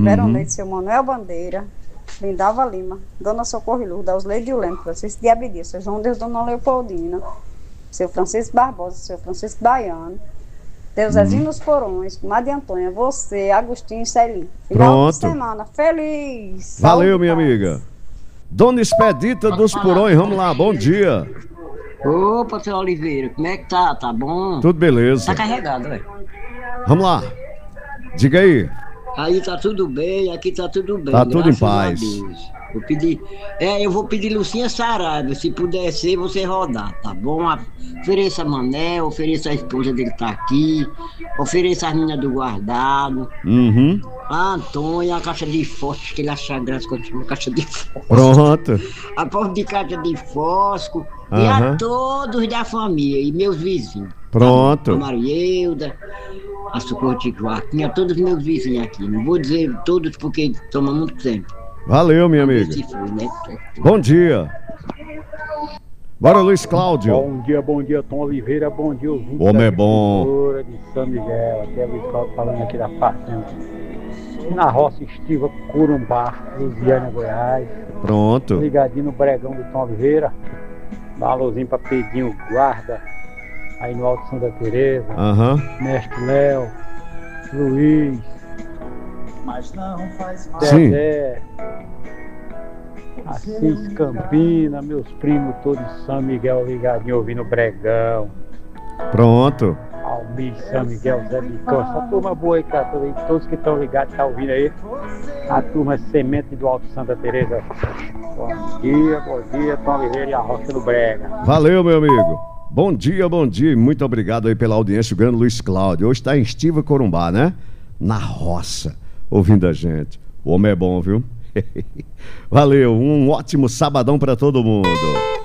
Verão Leite, seu Manuel Bandeira, Lindalva Lima, Dona Socorro e Lourdes, Ausleide Lemos, Francisco de Abdias, seu João Deus, Dona Leopoldina, seu Francisco Barbosa, seu Francisco Baiano, Deus Zezinho nos Porões, Comadre Antônia, você, Agostinho e Celim. Final de semana feliz. Valeu, Saúde, minha paz. amiga. Dona Expedita dos Porões, vamos lá, bom dia. Opa, seu Oliveira, como é que tá? Tá bom? Tudo beleza. Tá carregado, velho. Vamos lá. Diga aí. Aí tá tudo bem, aqui tá tudo bem. Tá tudo em graças a paz. Deus. Eu vou pedir Lucinha Saraiva, se puder ser, você rodar, tá bom? Ofereça a Manel, ofereça a esposa dele que tá aqui, ofereça as meninas do guardado, a Antônia, a caixa de fósforo, que ele acha graça quando chama caixa de fósforo. Pronto. A povo de caixa de fósforo, e a todos da família, e meus vizinhos. Pronto. A Marielda, a Socorro de Joaquim, a todos os meus vizinhos aqui. Não vou dizer todos porque toma muito tempo. Valeu, minha amiga. Bom dia. Bora, Luiz Cláudio. Bom dia, Tom Oliveira, bom dia, ouvinte. Homem é bom. De São Miguel, aqui é Luiz Cláudio falando aqui da fazenda. Na roça estiva Corumbá, Lusiana, Goiás. Pronto. Ligadinho no Bregão do Tom Oliveira. Dá um alôzinho pra Pedrinho Guarda, aí no Alto Santa Teresa. Mestre Léo, Luiz. Mas não faz mal. Dedé, Assis Campina, meus primos todos de São Miguel ligadinho ouvindo o Bregão. Pronto. Almir, São Miguel, Zé Bicão, essa turma boa aí, cara, todos que estão ligados, tá ouvindo aí. A turma Semente do Alto Santa Teresa. Bom dia, Tom Oliveira e a Roça do Brega. Valeu, meu amigo. Bom dia e muito obrigado aí pela audiência, o grande Luiz Cláudio. Hoje está em Estiva Corumbá, né? Na roça, ouvindo a gente. O homem é bom, viu? Valeu, um ótimo sabadão para todo mundo.